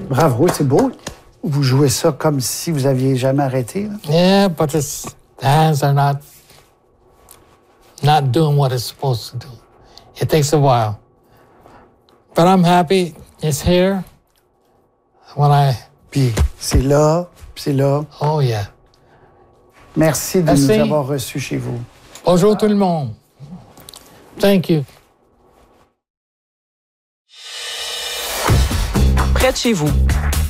Bravo, c'est beau. Vous jouez ça comme si vous aviez jamais arrêté. Là. Yeah, but the hands are not doing what it's supposed to do. It takes a while. But I'm happy it's here. Puis c'est là, Oh yeah. Merci de nous avoir reçus chez vous. Bonjour tout le monde. Thank you. Près de chez vous.